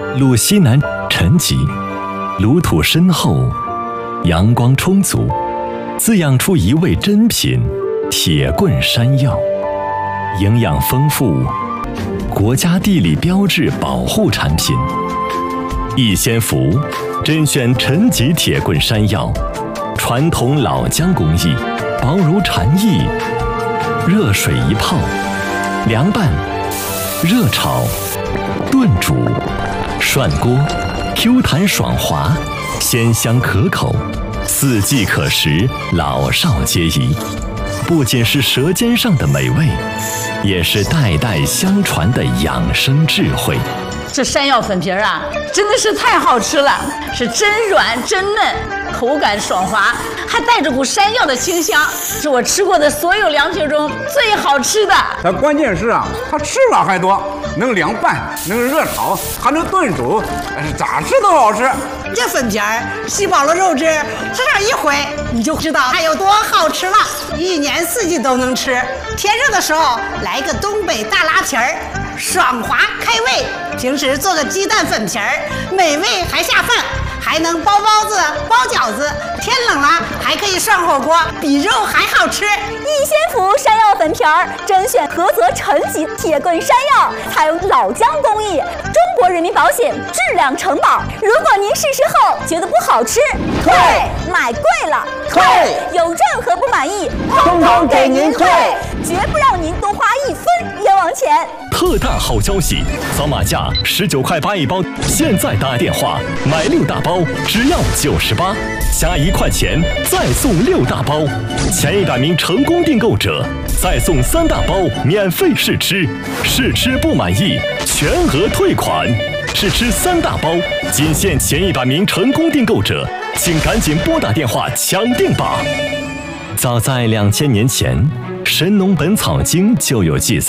路西南沉积，炉土深厚，阳光充足，滋养出一味珍品——铁棍山药。营养丰富，国家地理标志保护产品。逸仙福甄选陈级铁棍山药，传统老姜工艺，薄如蝉翼。热水一泡，凉拌、热炒、炖煮、涮锅，Q 弹爽滑，鲜香可口，四季可食，老少皆宜。不仅是舌尖上的美味，也是代代相传的养生智慧。 这山药粉皮啊，真的是太好吃了，是真软真嫩，口感爽滑，还带着股山药的清香，是我吃过的所有凉皮中最好吃的。 它关键是啊，它吃法还多，能凉拌，能热炒，还能炖煮，咋吃都好吃。 这粉皮儿吸饱了肉汁，吃上一回你就知道它有多好吃了。一年四季都能吃，天热的时候来个东北大拉皮儿，爽滑开胃。平时做个鸡蛋粉皮儿，美味还下饭，还能包包子、包饺子。天冷了还可以涮火锅，比肉还好吃。 逸仙福山药粉皮儿甄选菏泽陈级铁棍山药，采用老姜工艺，中国人民保险质量承保。如果您试吃后觉得不好吃，退；买贵了，退；有任何不满意，通通给您退，绝不让您多花一分冤枉钱。 特大好消息，扫码价19块8一包，现在打电话买6大包只要98，加1块钱再送6大包，前100名成功订购者再送3大包免费试吃，试吃不满意全额退款。试吃3大包，仅限前100名成功订购者，请赶紧拨打电话抢订吧。早在2000年前，《神农本草经》就有记载。